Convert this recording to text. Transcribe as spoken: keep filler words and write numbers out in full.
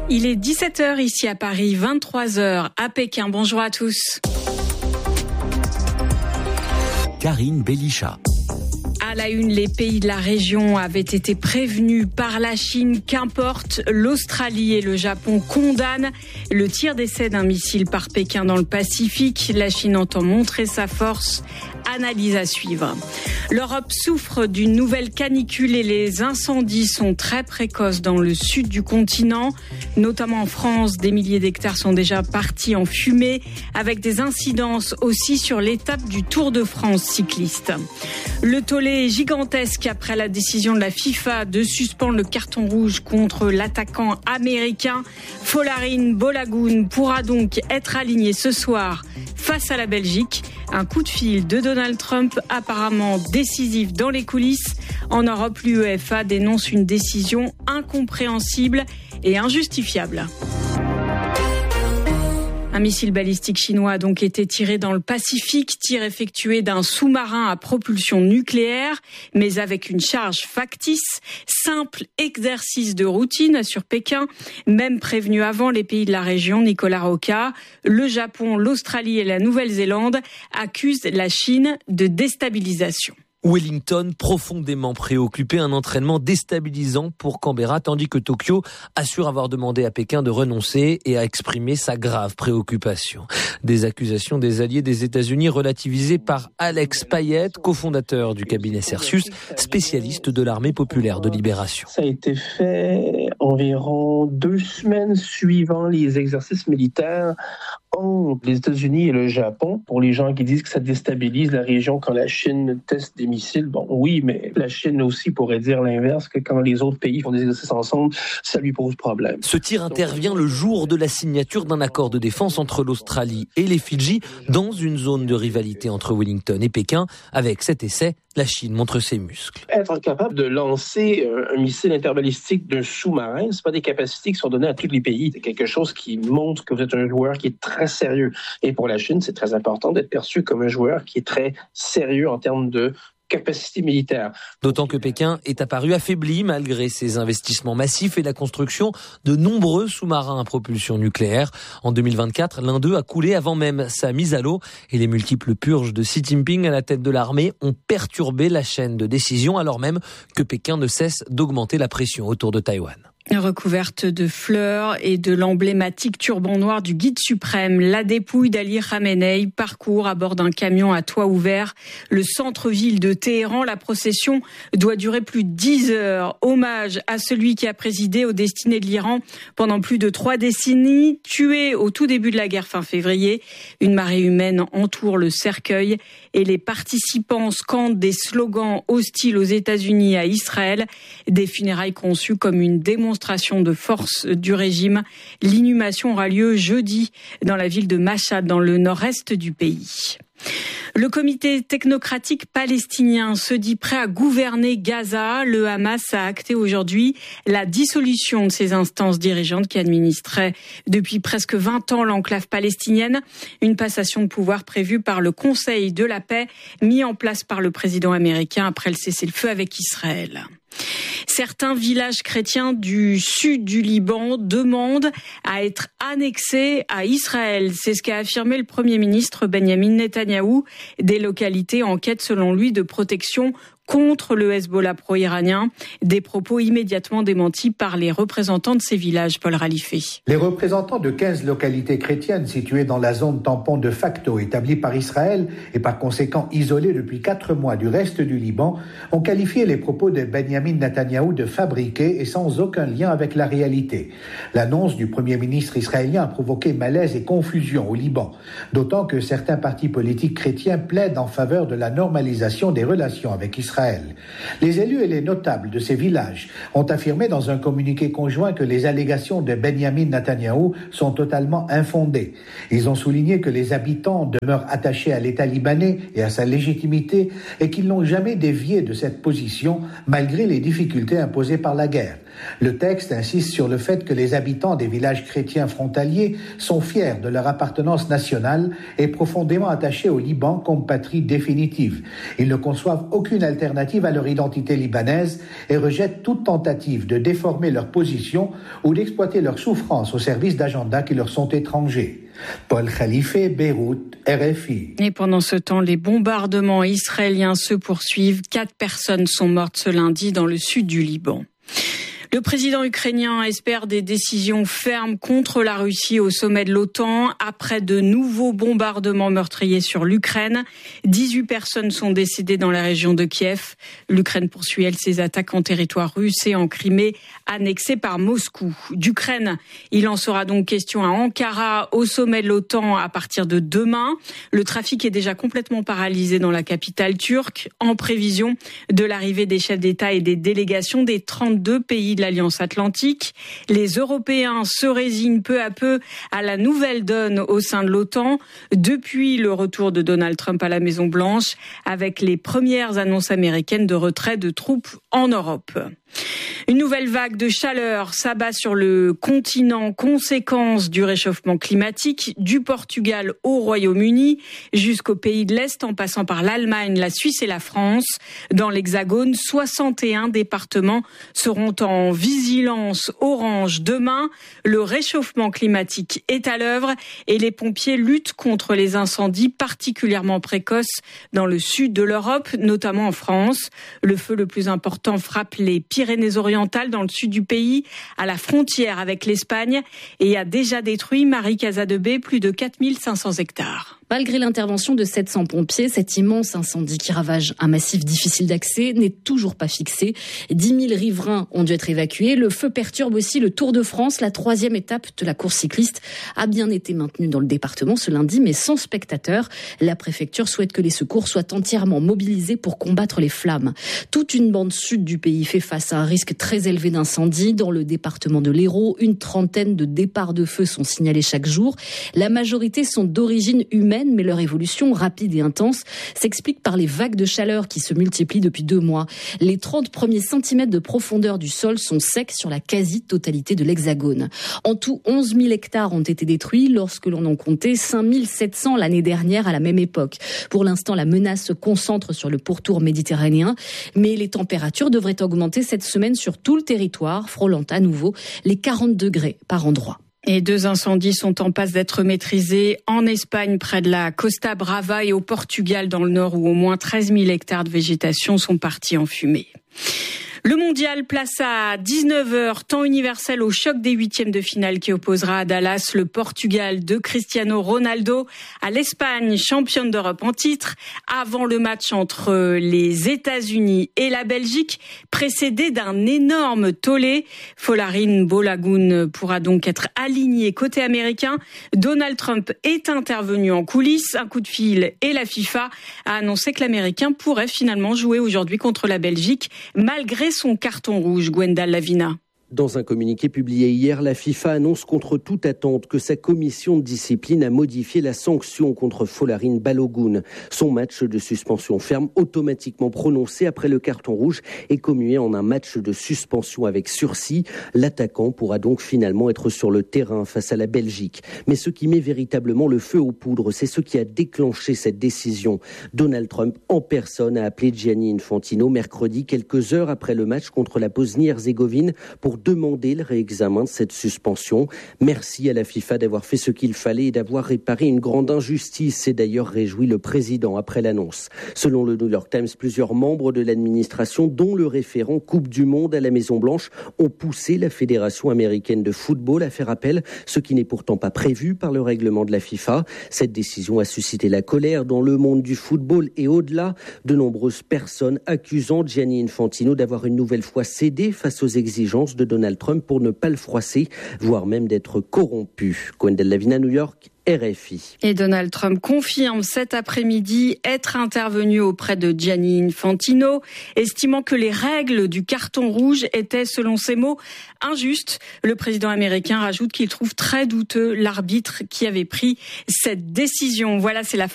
Il est dix-sept heures ici à Paris, vingt-trois heures à Pékin. Bonjour à tous. Karine Bélichat. À la une, les pays de la région avaient été prévenus par la Chine. Qu'importe, l'Australie et le Japon condamnent le tir d'essai d'un missile par Pékin dans le Pacifique. La Chine entend montrer sa force. Analyse à suivre. L'Europe souffre d'une nouvelle canicule et les incendies sont très précoces dans le sud du continent. Notamment en France, des milliers d'hectares sont déjà partis en fumée avec des incidences aussi sur l'étape du Tour de France cycliste. Le tollé est gigantesque après la décision de la FIFA de suspendre le carton rouge contre l'attaquant américain. Folarin Balogun pourra donc être aligné ce soir face à la Belgique. Un coup de fil de Donald Trump apparemment décisif dans les coulisses. En Europe, l'UEFA dénonce une décision incompréhensible et injustifiable. Un missile balistique chinois a donc été tiré dans le Pacifique, tir effectué d'un sous-marin à propulsion nucléaire, mais avec une charge factice. Simple exercice de routine, assure Pékin. Même prévenu avant, les pays de la région, Nicolas Roca, le Japon, l'Australie et la Nouvelle-Zélande accusent la Chine de déstabilisation. Wellington, profondément préoccupé, un entraînement déstabilisant pour Canberra, tandis que Tokyo assure avoir demandé à Pékin de renoncer et a exprimé sa grave préoccupation. Des accusations des alliés des États-Unis relativisées par Alex Payette, cofondateur du cabinet Cersus, spécialiste de l'armée populaire de libération. Ça a été fait environ deux semaines suivant les exercices militaires entre les États-Unis et le Japon. Pour les gens qui disent que ça déstabilise la région quand la Chine teste des missiles, bon oui, mais la Chine aussi pourrait dire l'inverse, que quand les autres pays font des exercices ensemble, ça lui pose problème. Ce tir intervient le jour de la signature d'un accord de défense entre l'Australie et les Fidji dans une zone de rivalité entre Wellington et Pékin. Avec cet essai, la Chine montre ses muscles. Être capable de lancer un missile interbalistique d'un sous-marin, c'est pas des capacités qui sont données à tous les pays. C'est quelque chose qui montre que vous êtes un joueur qui est très sérieux. Et pour la Chine, c'est très important d'être perçu comme un joueur qui est très sérieux en termes de capacité militaire. D'autant que Pékin est apparu affaibli malgré ses investissements massifs et la construction de nombreux sous-marins à propulsion nucléaire. En deux mille vingt-quatre, l'un d'eux a coulé avant même sa mise à l'eau et les multiples purges de Xi Jinping à la tête de l'armée ont perturbé la chaîne de décision alors même que Pékin ne cesse d'augmenter la pression autour de Taïwan. Recouverte de fleurs et de l'emblématique turban noir du guide suprême, la dépouille d'Ali Khamenei parcourt à bord d'un camion à toit ouvert le centre-ville de Téhéran. La procession doit durer plus de dix heures. Hommage à celui qui a présidé aux destinées de l'Iran pendant plus de trois décennies, tué au tout début de la guerre fin février. Une marée humaine entoure le cercueil et les participants scandent des slogans hostiles aux États-Unis et à Israël. Des funérailles conçues comme une démonstration de force du régime. L'inhumation aura lieu jeudi dans la ville de Mashhad, dans le nord-est du pays. Le comité technocratique palestinien se dit prêt à gouverner Gaza. Le Hamas a acté aujourd'hui la dissolution de ses instances dirigeantes qui administraient depuis presque vingt ans l'enclave palestinienne. Une passation de pouvoir prévue par le Conseil de la paix mis en place par le président américain après le cessez-le-feu avec Israël. Certains villages chrétiens du sud du Liban demandent à être annexés à Israël. C'est ce qu'a affirmé le Premier ministre Benyamin Netanyahou. Des localités en quête, selon lui, de protection contre le Hezbollah pro-iranien. Des propos immédiatement démentis par les représentants de ces villages, Paul Ralifé. Les représentants de quinze localités chrétiennes situées dans la zone tampon de facto établie par Israël et par conséquent isolées depuis quatre mois du reste du Liban ont qualifié les propos de Benyamin Netanyahou de fabriqués et sans aucun lien avec la réalité. L'annonce du Premier ministre israélien a provoqué malaise et confusion au Liban, d'autant que certains partis politiques chrétiens plaident en faveur de la normalisation des relations avec Israël. Les élus et les notables de ces villages ont affirmé dans un communiqué conjoint que les allégations de Benyamin Netanyahou sont totalement infondées. Ils ont souligné que les habitants demeurent attachés à l'État libanais et à sa légitimité et qu'ils n'ont jamais dévié de cette position malgré les difficultés imposées par la guerre. Le texte insiste sur le fait que les habitants des villages chrétiens frontaliers sont fiers de leur appartenance nationale et profondément attachés au Liban comme patrie définitive. Ils ne conçoivent aucune alternative à leur identité libanaise et rejettent toute tentative de déformer leur position ou d'exploiter leur souffrance au service d'agendas qui leur sont étrangers. Paul Khalife, Beyrouth, R F I. Et pendant ce temps, les bombardements israéliens se poursuivent. Quatre personnes sont mortes ce lundi dans le sud du Liban. Le président ukrainien espère des décisions fermes contre la Russie au sommet de l'OTAN après de nouveaux bombardements meurtriers sur l'Ukraine. dix-huit personnes sont décédées dans la région de Kiev. L'Ukraine poursuit, elle, ses attaques en territoire russe et en Crimée, annexée par Moscou. D'Ukraine, il en sera donc question à Ankara au sommet de l'OTAN à partir de demain. Le trafic est déjà complètement paralysé dans la capitale turque en prévision de l'arrivée des chefs d'État et des délégations des trente-deux pays de l'Alliance Atlantique. Les Européens se résignent peu à peu à la nouvelle donne au sein de l'OTAN depuis le retour de Donald Trump à la Maison-Blanche avec les premières annonces américaines de retrait de troupes en Europe. Une nouvelle vague de chaleur s'abat sur le continent, conséquence du réchauffement climatique, du Portugal au Royaume-Uni, jusqu'aux pays de l'Est en passant par l'Allemagne, la Suisse et la France. Dans l'Hexagone, soixante et un départements seront en vigilance orange demain. Le réchauffement climatique est à l'œuvre et les pompiers luttent contre les incendies particulièrement précoces dans le sud de l'Europe, notamment en France. Le feu le plus important frappe les Pyrénées-Orientales dans le sud du pays, à la frontière avec l'Espagne, et a déjà détruit, Marie Casadebé, plus de quatre mille cinq cents hectares. Malgré l'intervention de sept cents pompiers, cet immense incendie qui ravage un massif difficile d'accès n'est toujours pas fixé. dix mille riverains ont dû être évacués. Le feu perturbe aussi le Tour de France. La troisième étape de la course cycliste a bien été maintenue dans le département ce lundi, mais sans spectateurs. La préfecture souhaite que les secours soient entièrement mobilisés pour combattre les flammes. Toute une bande sud du pays fait face à un risque très élevé d'incendie. Dans le département de l'Hérault, une trentaine de départs de feu sont signalés chaque jour. La majorité sont d'origine humaine, mais leur évolution rapide et intense s'explique par les vagues de chaleur qui se multiplient depuis deux mois. Les trente premiers centimètres de profondeur du sol sont secs sur la quasi-totalité de l'Hexagone. En tout, onze mille hectares ont été détruits lorsque l'on en comptait cinq mille sept cents l'année dernière à la même époque. Pour l'instant, la menace se concentre sur le pourtour méditerranéen, mais les températures devraient augmenter cette semaine sur tout le territoire, frôlant à nouveau les quarante degrés par endroit. Et deux incendies sont en passe d'être maîtrisés en Espagne, près de la Costa Brava, et au Portugal, dans le nord, où au moins treize mille hectares de végétation sont partis en fumée. Le mondial place à dix-neuf heures, temps universel, au choc des huitièmes de finale qui opposera à Dallas le Portugal de Cristiano Ronaldo à l'Espagne, championne d'Europe en titre, avant le match entre les États-Unis et la Belgique, précédé d'un énorme tollé. Folarin Balogun pourra donc être aligné côté américain. Donald Trump est intervenu en coulisses, un coup de fil, et la FIFA a annoncé que l'Américain pourrait finalement jouer aujourd'hui contre la Belgique, malgré son carton rouge. Gwendal Lavina. Dans un communiqué publié hier, la FIFA annonce contre toute attente que sa commission de discipline a modifié la sanction contre Folarin Balogun. Son match de suspension ferme, automatiquement prononcé après le carton rouge, est commué en un match de suspension avec sursis. L'attaquant pourra donc finalement être sur le terrain face à la Belgique. Mais ce qui met véritablement le feu aux poudres, c'est ce qui a déclenché cette décision. Donald Trump en personne a appelé Gianni Infantino mercredi, quelques heures après le match contre la Bosnie-Herzégovine, pour demander le réexamen de cette suspension. Merci à la FIFA d'avoir fait ce qu'il fallait et d'avoir réparé une grande injustice, s'est d'ailleurs réjoui le président après l'annonce. Selon le New York Times, plusieurs membres de l'administration, dont le référent Coupe du Monde à la Maison-Blanche, ont poussé la Fédération américaine de football à faire appel, ce qui n'est pourtant pas prévu par le règlement de la FIFA. Cette décision a suscité la colère dans le monde du football et au-delà, de nombreuses personnes accusant Gianni Infantino d'avoir une nouvelle fois cédé face aux exigences de Donald Trump pour ne pas le froisser, voire même d'être corrompu. Gwendal Lavina, New York, R F I. Et Donald Trump confirme cet après-midi être intervenu auprès de Gianni Infantino, estimant que les règles du carton rouge étaient, selon ses mots, injustes. Le président américain rajoute qu'il trouve très douteux l'arbitre qui avait pris cette décision. Voilà, c'est la